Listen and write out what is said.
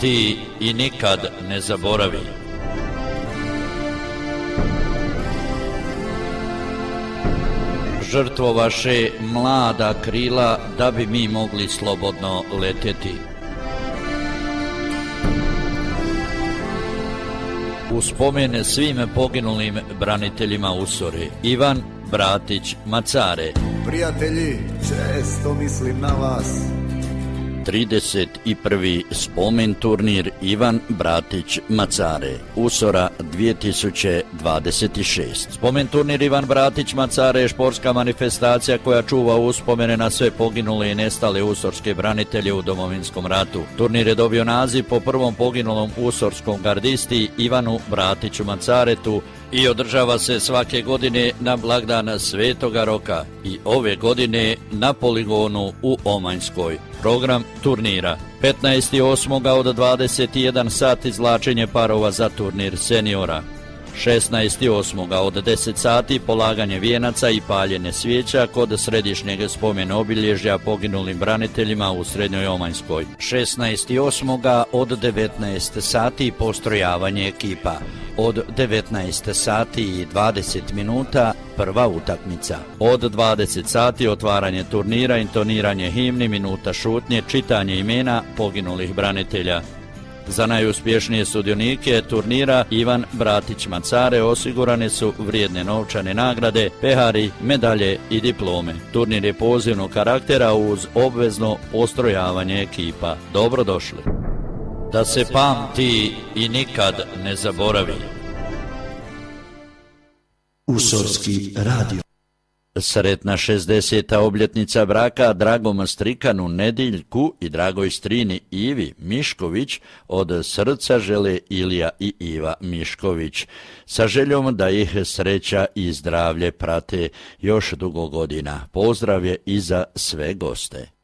pamti i nikad ne zaboravi. Žrtvovaše mlada krila da bi mi mogli slobodno leteti. U spomene svim poginulim braniteljima Usore, Ivan Bratić Macare. Prijatelji, često mislim na vas. 31. spomen turnir Ivan Bratić Macare, Usora 2026. Spomen turnir Ivan Bratić Macare je športska manifestacija koja čuva uspomene na sve poginule i nestale usorske branitelje u Domovinskom ratu. Turnir je dobio naziv po prvom poginulom usorskom gardisti Ivanu Bratiću Macaretu i održava se svake godine na blagdana Svetoga Roka i ove godine na poligonu u Omanjskoj. Program turnira: 15.8. od 21 sat izvlačenje parova za turnir seniora, 16.8. od 10 sati polaganje vijenaca i paljenje svijeća kod središnjeg spomen obilježja poginulim braniteljima u Srednjoj Omanjskoj, 16.8. od 19 sati postrojavanje ekipa, od 19 sati i 20 minuta prva utakmica, od 20 sati otvaranje turnira, intoniranje himni, minuta šutnje, čitanje imena poginulih branitelja. Za najuspješnije sudionike turnira Ivan Bratić Macare osigurane su vrijedne novčane nagrade, pehari, medalje i diplome. Turnir je pozivnog karaktera uz obvezno postrojavanje ekipa. Dobrodošli. Da se pamti i nikad ne zaboravi. Usorski radio. Sretna 60. obljetnica braka dragom strikanu Nediljku i dragoj strini Ivi Mišković od srca žele Ilija i Iva Mišković, sa željom da ih sreća i zdravlje prate još dugo godina. Pozdrav je i za sve goste.